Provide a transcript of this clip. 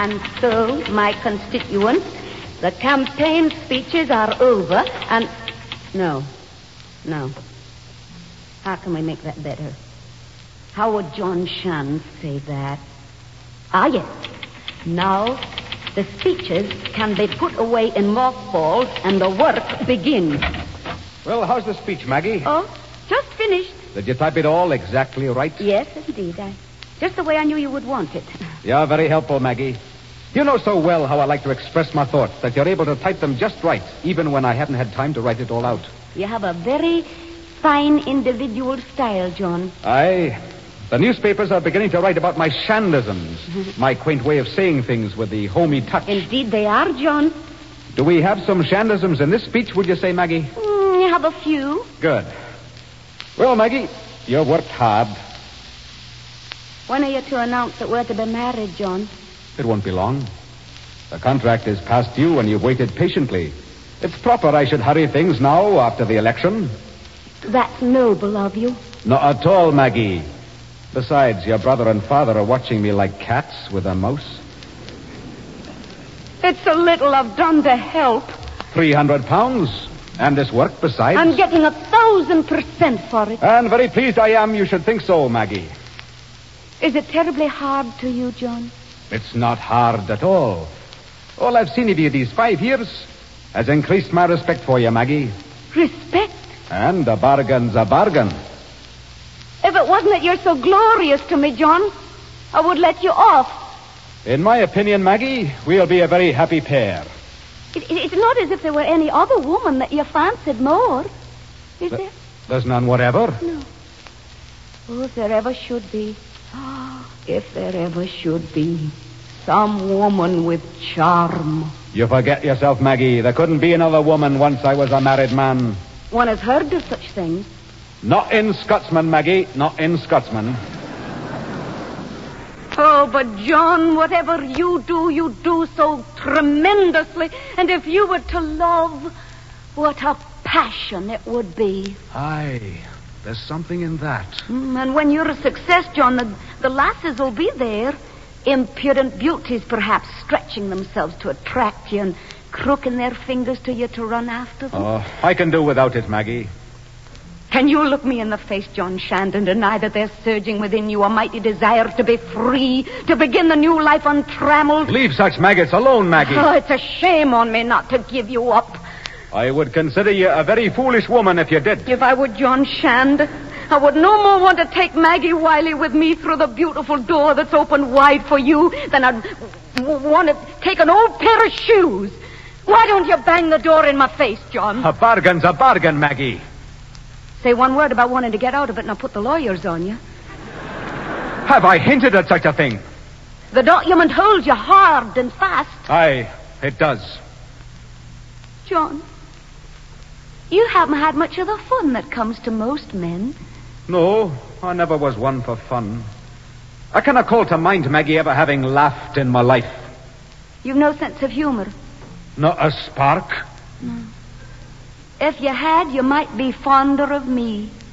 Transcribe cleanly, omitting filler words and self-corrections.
And so, my constituents, the campaign speeches are over, and... No. How can we make that better? How would John Shand say that? Ah, yes. Now, the speeches can be put away in mothballs and the work begins. Well, how's the speech, Maggie? Oh, just finished. Did you type it all exactly right? Yes, indeed. Just the way I knew you would want it. Yeah, very helpful, Maggie. You know so well how I like to express my thoughts that you're able to type them just right, even when I haven't had time to write it all out. You have a very fine individual style, John. Aye. The newspapers are beginning to write about my Shandisms, my quaint way of saying things with the homey touch. Indeed they are, John. Do we have some Shandisms in this speech, would you say, Maggie? You have a few. Good. Well, Maggie, you've worked hard. When are you to announce that we're to be married, John? It won't be long. The contract is past due and you've waited patiently. It's proper I should hurry things now after the election. That's noble of you. Not at all, Maggie. Besides, your brother and father are watching me like cats with a mouse. It's a little I've done to help. £300. And this work besides. I'm getting 1,000% for it. And very pleased I am you should think so, Maggie. Is it terribly hard to you, John? It's not hard at all. All I've seen of you these 5 years has increased my respect for you, Maggie. Respect? And a bargain's a bargain. If it wasn't that you're so glorious to me, John, I would let you off. In my opinion, Maggie, we'll be a very happy pair. It's not as if there were any other woman that you fancied more, is there? There's none whatever. No. Oh, if there ever should be. If there ever should be. Some woman with charm. You forget yourself, Maggie. There couldn't be another woman once I was a married man. One has heard of such things. Not in Scotsman, Maggie. Not in Scotsman. Oh, but John, whatever you do so tremendously. And if you were to love, what a passion it would be. Aye, there's something in that. And when you're a success, John, the lasses will be there. Impudent beauties, perhaps, stretching themselves to attract you and crooking their fingers to you to run after them. Oh, I can do without it, Maggie. Can you look me in the face, John Shand, and deny that there's surging within you a mighty desire to be free, to begin the new life untrammeled? Leave such maggots alone, Maggie. Oh, it's a shame on me not to give you up. I would consider you a very foolish woman if you did. If I were John Shand, I would no more want to take Maggie Wiley with me through the beautiful door that's opened wide for you than I'd want to take an old pair of shoes. Why don't you bang the door in my face, John? A bargain's a bargain, Maggie. Say one word about wanting to get out of it and I'll put the lawyers on you. Have I hinted at such a thing? The document holds you hard and fast. Aye, it does. John, you haven't had much of the fun that comes to most men. No, I never was one for fun. I cannot call to mind, Maggie, ever having laughed in my life. You've no sense of humor. Not a spark. No. If you had, you might be fonder of me.